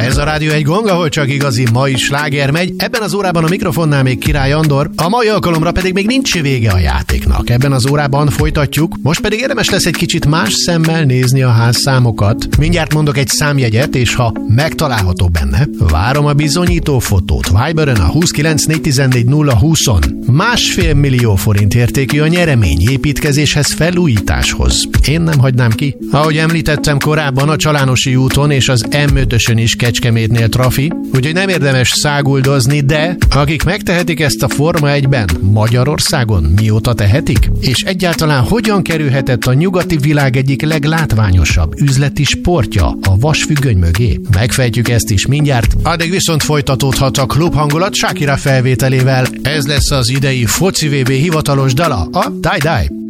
Ez a Rádió egy Gong, ahol csak igazi mai sláger megy. Ebben az órában a mikrofonnál még Király Andor, a mai alkalomra pedig még nincs vége a játéknak. Ebben az órában folytatjuk, most pedig érdemes lesz egy kicsit más szemmel nézni a házszámokat. Mindjárt mondok egy számjegyet, és ha megtalálható benne, várom a bizonyító fotót. Viberen a 294140020-on. 1,5 millió forint értékű a nyeremény építkezéshez, felújításhoz. Én nem hagynám ki. Ahogy említettem korábban, a Csalánosi úton és az M5-ösön is Kecskemétnél trafi, úgyhogy nem érdemes száguldozni, de akik megtehetik ezt a Forma 1-ben, Magyarországon mióta tehetik? És egyáltalán hogyan kerülhetett a nyugati világ egyik leglátványosabb üzleti sportja a vasfüggöny mögé? Megfejtjük ezt is mindjárt, addig viszont folytatódhat a klubhangulat Shakira felvételével. Ez lesz az idei foci VB hivatalos dala, a Die Die.